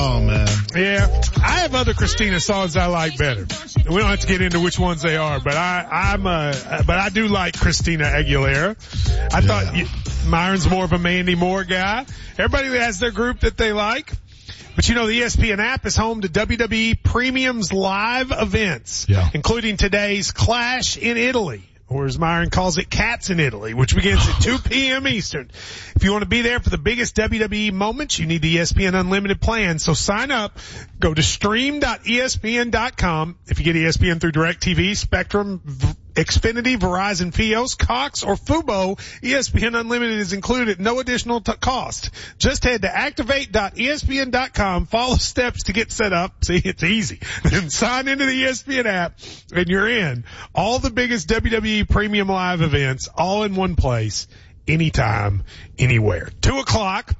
Oh, man. Yeah. I have other Christina songs I like better. We don't have to get into which ones they are, but I do like Christina Aguilera. I thought Myron's more of a Mandy Moore guy. Everybody has their group that they like. But you know, the ESPN app is home to WWE Premium's live events, including today's Clash in Italy, or as Myron calls it, Cats in Italy, which begins at 2 p.m. Eastern. If you want to be there for the biggest WWE moments, you need the ESPN Unlimited plan. So sign up. Go to stream.espn.com. If you get ESPN through DirecTV, Spectrum, Xfinity, Verizon, Fios, Cox, or Fubo, ESPN Unlimited is included at no additional cost. Just head to activate.espn.com, follow steps to get set up. See, it's easy. Then sign into the ESPN app, and you're in. All the biggest WWE Premium Live events, all in one place, anytime, anywhere. 2:00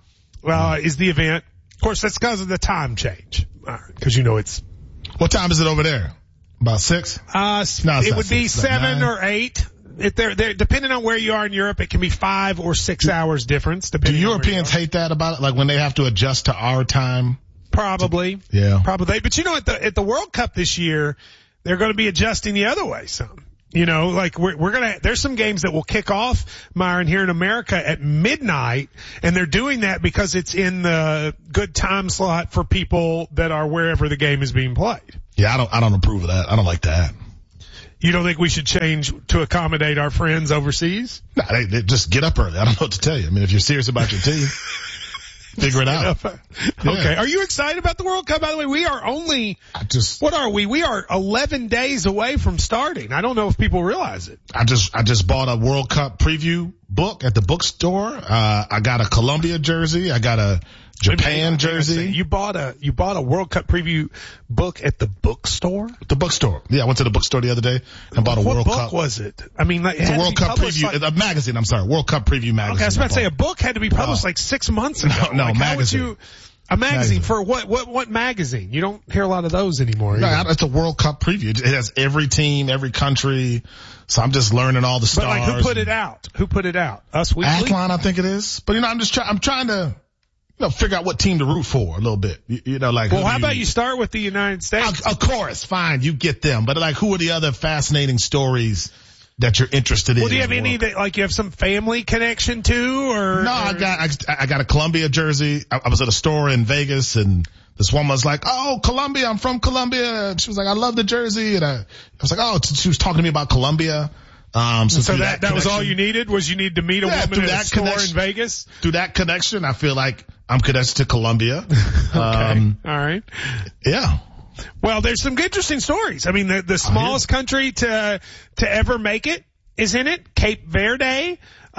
is the event. Of course, that's because of the time change. Because you know it's... What time is it over there? About 6? It would be 7 or 8. If they're depending on where you are in Europe, it can be 5 or 6 hours difference. Do Europeans hate that about it? Like when they have to adjust to our time? Probably. Yeah. Probably. But you know, at the World Cup this year, they're going to be adjusting the other way some. You know, like there's some games that will kick off, Myron, here in America at midnight, and they're doing that because it's in the good time slot for people that are wherever the game is being played. Yeah, I don't approve of that. I don't like that. You don't think we should change to accommodate our friends overseas? No, they just get up early. I don't know what to tell you. I mean, if you're serious about your team, figure it out. Okay. Are you excited about the World Cup? By the way, we are only, what are we? We are 11 days away from starting. I don't know if people realize it. I just bought a World Cup preview book at the bookstore. I got a Colombia jersey. I got a Japan jersey. You bought a World Cup preview book at the bookstore? The bookstore. Yeah, I went to the bookstore the other day and bought a World Cup. What book was it? I mean, like, it's a World Cup preview, a magazine, I'm sorry, World Cup preview magazine. Okay, I was about to say a book had to be published like 6 months ago. No, like, magazine. A magazine for what magazine? You don't hear a lot of those anymore. No, it's a World Cup preview. It has every team, every country. So I'm just learning all the stars. But like, who put it out? Who put it out? Us Weekly? Athlon, I think it is. But you know, I'm trying to, figure out what team to root for a little bit. Well, how about you start with the United States? Of course, fine, you get them. But like, who are the other fascinating stories that you're interested in? Well, do you have any that, like, you have some family connection to, or? No, I got a Colombia jersey. I was at a store in Vegas, and this woman was like, "Oh, Colombia, I'm from Colombia." And she was like, "I love the jersey." And I was like, "Oh," she was talking to me about Colombia. So that was all you needed? Was you need to meet a woman at a store in Vegas? Through that connection, I feel like I'm connected to Colombia. Okay. All right. Yeah. Well, there's some interesting stories. I mean, the smallest country to ever make it is in it. Cape Verde,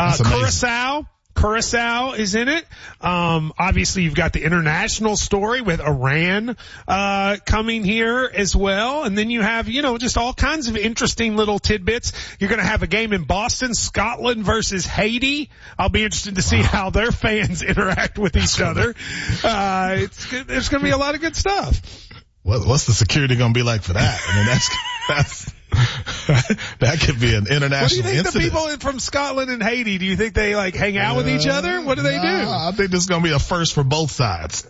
Curacao is in it. Obviously you've got the international story with Iran, coming here as well. And then you have, just all kinds of interesting little tidbits. You're going to have a game in Boston, Scotland versus Haiti. I'll be interested to see how their fans interact with each other. There's going to be a lot of good stuff. What's the security going to be like for that? I mean, that's that could be an international incident. What do you think incident. The people from Scotland and Haiti, do you think they like hang out with each other? What do they do? I think this is going to be a first for both sides.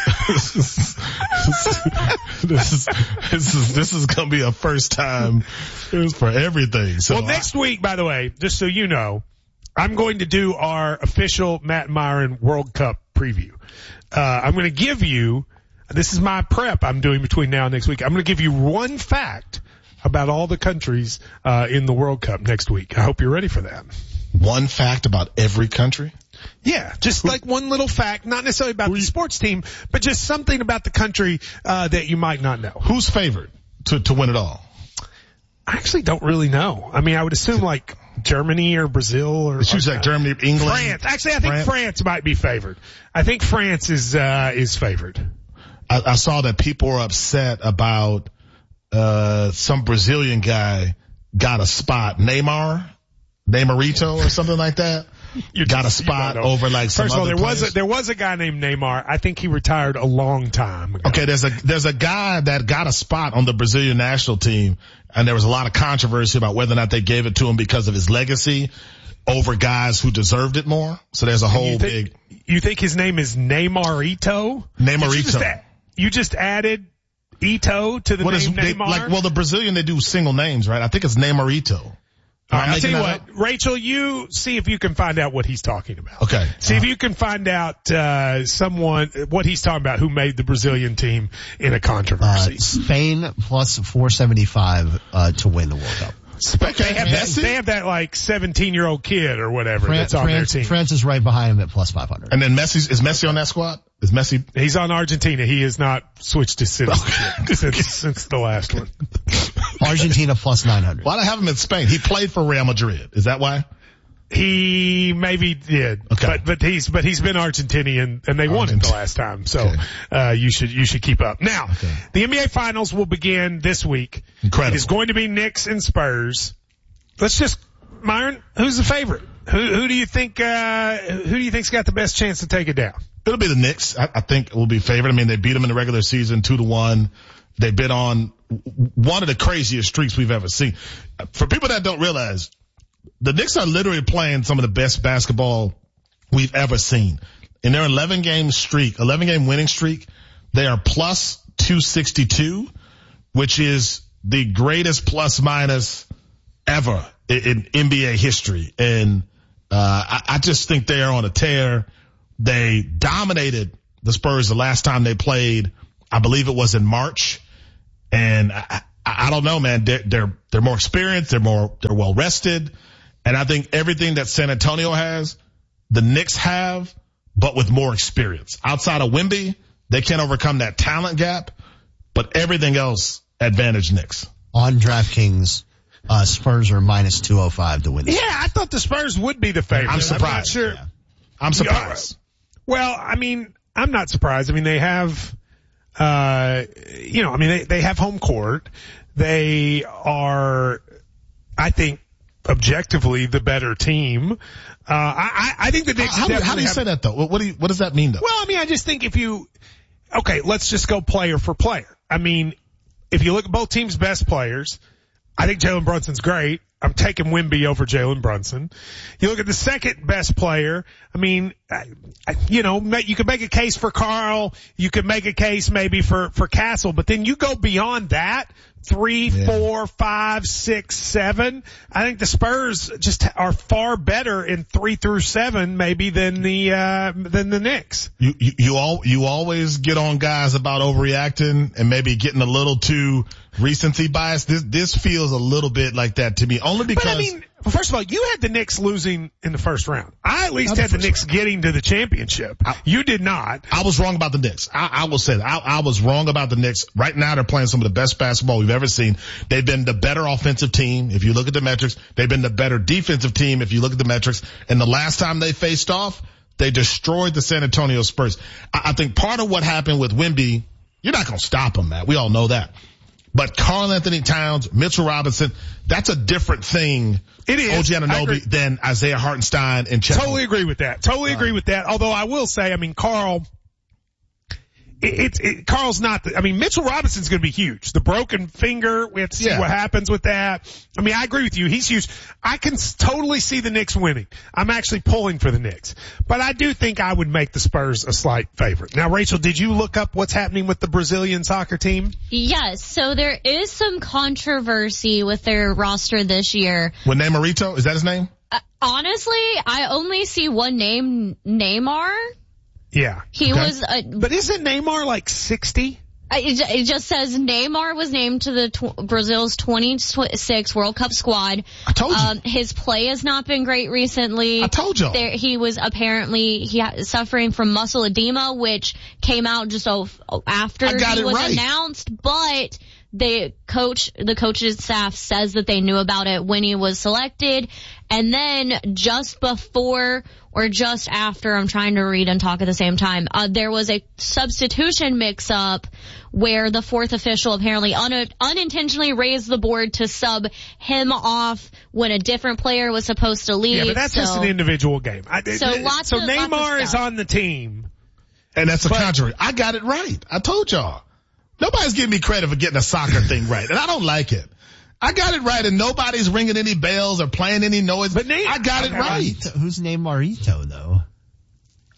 This is going to be a first time for everything. So next week, by the way, just so you know, I'm going to do our official Matt Myron World Cup preview. I'm going to give you, this is my prep I'm doing between now and next week. I'm going to give you one fact about all the countries in the World Cup next week. I hope you're ready for that. One fact about every country? Yeah, just like one little fact, not necessarily about the sports team, but just something about the country that you might not know. Who's favored to win it all? I actually don't really know. I mean, I would assume like Germany or Brazil or like Germany, England. France. Actually, I think France might be favored. I think France is favored. I saw that people were upset about some Brazilian guy got a spot, Neymarito or something like that. Got a spot over like some other players. There was a guy named Neymar. I think he retired a long time ago. Okay, there's a guy that got a spot on the Brazilian national team, and there was a lot of controversy about whether or not they gave it to him because of his legacy over guys who deserved it more. So there's a whole big. You think his name is Neymarito? you just added Ito to the name Neymar? The Brazilian, they do single names, right? I think it's Neymar Ito. All right, I'll tell you what, Rachel, you see if you can find out what he's talking about. Okay. See if you can find out, what he's talking about who made the Brazilian team in a controversy. Spain plus 475, to win the World Cup. Okay, they have that like 17-year-old kid or whatever that's on their team. France is right behind him at plus 500. And then is Messi on that squad? Is Messi? He's on Argentina. He has not switched his citizenship since the last one. Argentina plus 900. Why do I have him in Spain? He played for Real Madrid. Is that why? He maybe did. Okay. But he's been Argentinian and they won it the last time. So, you should keep up. Now, the NBA finals will begin this week. Incredible. It is going to be Knicks and Spurs. Myron, who's the favorite? Who do you think's got the best chance to take it down? It'll be the Knicks. I think will be favored. I mean, they beat them in the regular season 2-1. They've been on one of the craziest streaks we've ever seen. For people that don't realize, the Knicks are literally playing some of the best basketball we've ever seen. In their 11-game winning streak, they are plus 262, which is the greatest plus minus ever in NBA history. And, I just think they are on a tear. They dominated the Spurs the last time they played. I believe it was in March. And I don't know, man. They're more experienced. They're well rested. And I think everything that San Antonio has, the Knicks have, but with more experience. Outside of Wemby, they can't overcome that talent gap, but everything else advantage Knicks. On DraftKings, Spurs are minus 205 to win. Yeah, I thought the Spurs would be the favorite. I'm surprised. I'm not sure. Yeah. I'm surprised. Well, I mean, I'm not surprised. I mean, they have, they have home court. They are, I think, objectively the better team. I think the Knicks. How do you say that though? What does that mean though? Well, I mean, I just think let's just go player for player. I mean, if you look at both teams' best players, I think Jalen Brunson's great. I'm taking Wemby over Jalen Brunson. You look at the second best player. I mean, you could make a case for Karl. You could make a case maybe for Castle, but then you go beyond that. 3, 4, 5, 6, 7. I think the Spurs just are far better in 3 through 7 maybe than the Knicks. You always get on guys about overreacting and maybe getting a little too recency bias. This feels a little bit like that to me, only because. But I mean, first of all, you had the Knicks losing in the first round. I at least had the Knicks getting to the championship. You did not. I was wrong about the Knicks. I will say that. I was wrong about the Knicks. Right now they're playing some of the best basketball we've ever seen. They've been the better offensive team. If you look at the metrics, they've been the better defensive team. If you look at the metrics, and the last time they faced off, they destroyed the San Antonio Spurs. I think part of what happened with Wemby, you're not going to stop him, Matt. We all know that. But Karl-Anthony Towns, Mitchell Robinson, that's a different thing. It is. OG Anunoby than Isaiah Hartenstein and Chet. Totally agree with that. Agree with that. Although I will say, I mean, Karl, Karl's not Mitchell Robinson's going to be huge. The broken finger, we have to see what happens with that. I mean, I agree with you. He's huge. I can totally see the Knicks winning. I'm actually pulling for the Knicks. But I do think I would make the Spurs a slight favorite. Now, Rachel, did you look up what's happening with the Brazilian soccer team? Yes. So there is some controversy with their roster this year. With Neymar Ito? Is that his name? Honestly, I only see one name, Neymar. Yeah. He was but isn't Neymar like 60? It just says Neymar was named to the Brazil's 26 World Cup squad. I told you. His play has not been great recently. I told you. He was apparently suffering from muscle edema, which came out just after he was announced, but the coach's staff says that they knew about it when he was selected. And then just before or just after, I'm trying to read and talk at the same time, there was a substitution mix-up where the fourth official apparently unintentionally raised the board to sub him off when a different player was supposed to leave. Yeah, but that's just an individual game. So Neymar is on the team. And that's a controversy. I got it right. I told y'all. Nobody's giving me credit for getting a soccer thing right, and I don't like it. I got it right, and nobody's ringing any bells or playing any noise. But I got it right. Who's Neymar Ito, though?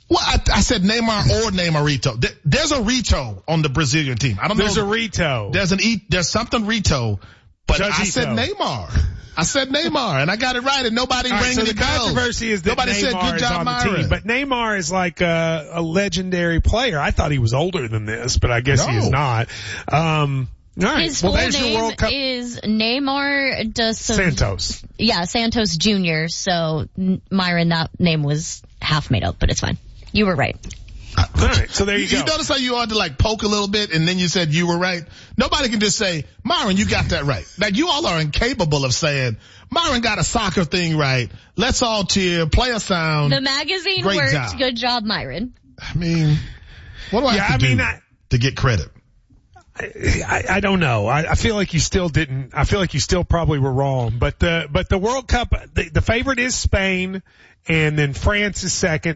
Well, I said Neymar or Neymarito. There's a Rito on the Brazilian team. I don't know. There's a Rito. There's something Rito, but Judgito. I said Neymar. I said Neymar, and I got it right, and nobody rang any bells. So the controversy is that nobody Neymar said, good job, is on Myron. the team, but Neymar is like a legendary player. I thought he was older than this, but I guess he is not. All right. His full name is Neymar dos Santos. Yeah, Santos Jr. So, Myron, that name was half made up, but it's fine. You were right. All right, so there you go. You notice how you had to like poke a little bit and then you said you were right? Nobody can just say, Myron, you got that right. Like you all are incapable of saying, Myron got a soccer thing right. Let's all cheer, play a sound. The magazine Great worked. Job. Good job, Myron. I mean, what do I have to do to get credit? I don't know. I feel like you still didn't. I feel like you still probably were wrong. But the World Cup, the favorite is Spain, and then France is second.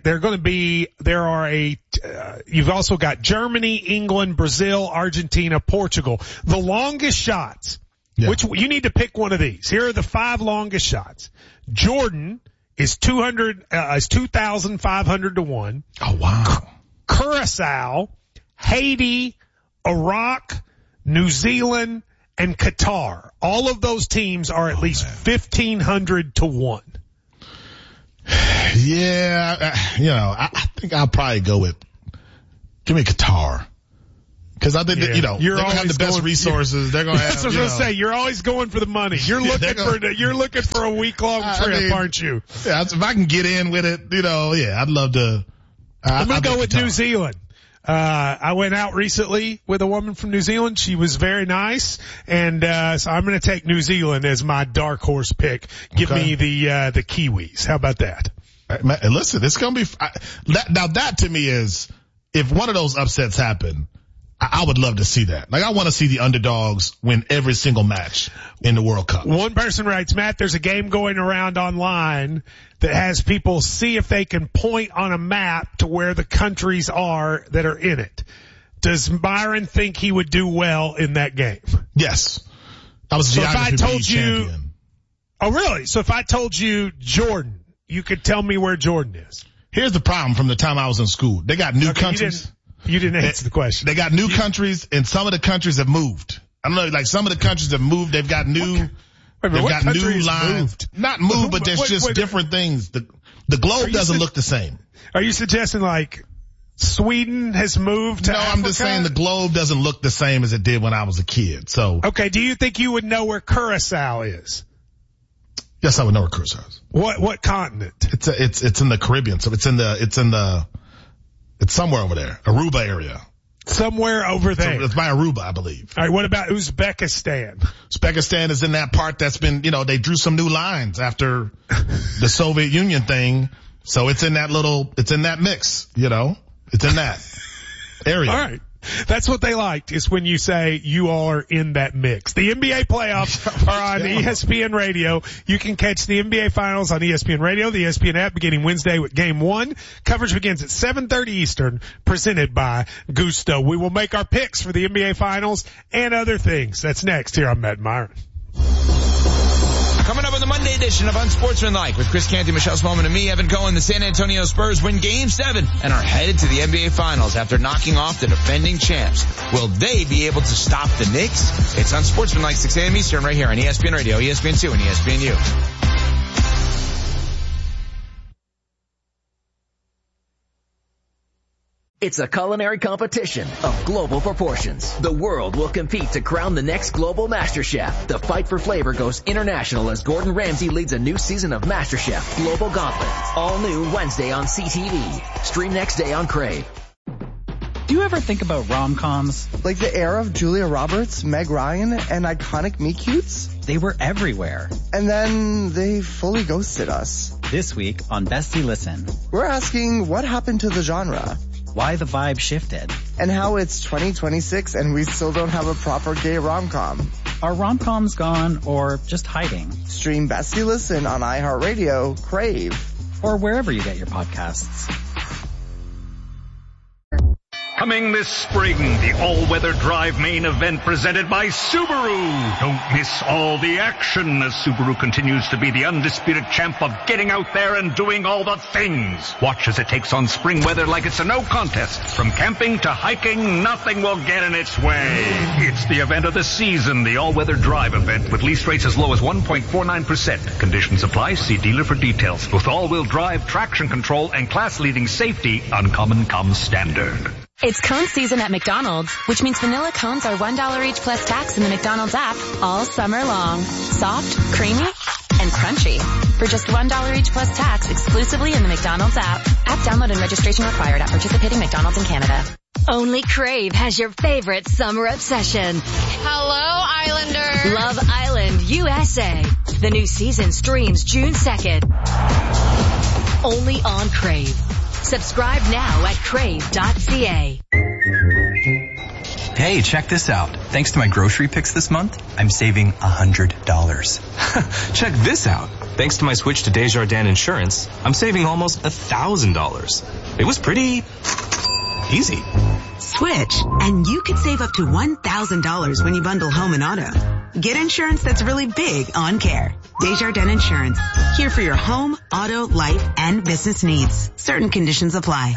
You've also got Germany, England, Brazil, Argentina, Portugal. The longest shots. Yeah. Which you need to pick one of these. Here are the 5 longest shots. Jordan is 2,500 to 1. Oh wow. Curacao, Haiti, Iraq, New Zealand, and Qatar. All of those teams are at least 1,500 to 1. Yeah, I think I'll probably go with, give me Qatar. Cause I think that, they're going to have the best resources. They're going to have, that's what I was going to say. You're always going for the money. You're looking for a week-long trip, aren't you? Yeah, if I can get in with it, I'd love to. I'm going to go with New Zealand. I went out recently with a woman from New Zealand. She was very nice. And, so I'm going to take New Zealand as my dark horse pick. Give me the Kiwis. How about that? Man, listen, it's going to be, now that to me is, if one of those upsets happen, I would love to see that. Like I want to see the underdogs win every single match in the World Cup. One person writes, Matt, there's a game going around online that has people see if they can point on a map to where the countries are that are in it. Does Byron think he would do well in that game? Yes. I was geography champion. Oh really? So if I told you Jordan, you could tell me where Jordan is. Here's the problem from the time I was in school. They got new countries. You didn't answer the question. They got new countries, and some of the countries have moved. I don't know, like some of the countries have moved. They've got new, they've got new lines. Moved? Not moved, but there's just different things. The globe doesn't look the same. Are you suggesting like Sweden has moved to Africa? I'm just saying the globe doesn't look the same as it did when I was a kid. So. Okay, do you think you would know where Curacao is? Yes, I would know where Curacao is. What continent? It's in the Caribbean. So it's somewhere over there. Aruba area. Somewhere over there. So it's by Aruba, I believe. All right, what about Uzbekistan? Uzbekistan is in that part that's been, they drew some new lines after the Soviet Union thing. So it's in that mix, It's in that area. All right. That's what they liked, is when you say you are in that mix. The NBA playoffs are on ESPN Radio. You can catch the NBA finals on ESPN Radio, the ESPN app, beginning Wednesday with Game 1. Coverage begins at 7:30 Eastern, presented by Gusto. We will make our picks for the NBA finals and other things. That's next here on Matt Myron. Coming up on the Monday edition of Unsportsmanlike with Chris Canty, Michelle Smallman, and me, Evan Cohen, the San Antonio Spurs win Game 7 and are headed to the NBA Finals after knocking off the defending champs. Will they be able to stop the Knicks? It's Unsportsmanlike, 6 a.m. Eastern, right here on ESPN Radio, ESPN2, and ESPNU. It's a culinary competition of global proportions. The world will compete to crown the next global MasterChef. The fight for flavor goes international as Gordon Ramsay leads a new season of MasterChef Global Gauntlet. All new Wednesday on CTV. Stream next day on Crave. Do you ever think about rom-coms? Like the era of Julia Roberts, Meg Ryan, and iconic meet-cutes? They were everywhere. And then they fully ghosted us. This week on Bestie Listen, we're asking what happened to the genre? Why the vibe shifted. And how it's 2026 and we still don't have a proper gay rom-com. Are rom-coms gone or just hiding? Stream Bestie Listen on iHeartRadio, Crave, or wherever you get your podcasts. Coming this spring, the all-weather drive main event presented by Subaru. Don't miss all the action as Subaru continues to be the undisputed champ of getting out there and doing all the things. Watch as it takes on spring weather like it's a no contest. From camping to hiking, nothing will get in its way. It's the event of the season, the all-weather drive event with lease rates as low as 1.49%. Conditions apply. See dealer for details. With all-wheel drive, traction control, and class-leading safety, Uncommon comes standard. It's cone season at McDonald's, which means vanilla cones are $1 each plus tax in the McDonald's app all summer long. Soft, creamy, and crunchy. For just $1 each plus tax exclusively in the McDonald's app. App download and registration required at participating McDonald's in Canada. Only Crave has your favorite summer obsession. Hello, Islander. Love Island USA. The new season streams June 2nd. Only on Crave. Subscribe now at crave.ca. Hey, check this out. Thanks to my grocery picks this month, I'm saving $100. Check this out. Thanks to my switch to Desjardins Insurance, I'm saving almost $1,000. It was pretty easy. Switch, and you could save up to $1,000 when you bundle home and auto. Get insurance that's really big on care. Desjardins Insurance. Here for your home, auto, life, and business needs. Certain conditions apply.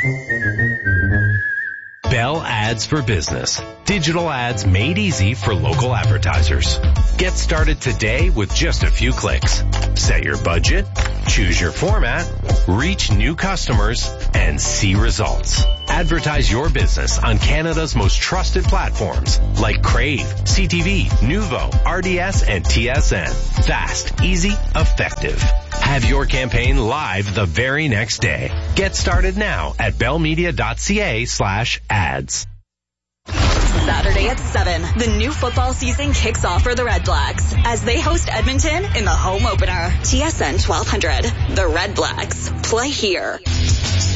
Bell Ads for Business. Digital ads made easy for local advertisers. Get started today with just a few clicks. Set your budget, choose your format, reach new customers, and see results. Advertise your business on Canada's most trusted platforms like Crave, CTV, Nuvo, RDS, and TSN. Fast, easy, effective. Have your campaign live the very next day. Get started now at bellmedia.ca/ads. Saturday at 7, the new football season kicks off for the Red Blacks as they host Edmonton in the home opener. TSN 1200. The Red Blacks play here.